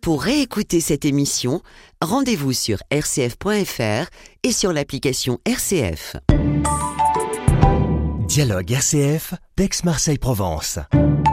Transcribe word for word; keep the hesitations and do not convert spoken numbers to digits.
Pour réécouter cette émission, rendez-vous sur r c f point f r et sur l'application R C F. Dialogue R C F, d'Aix-Marseille-Provence.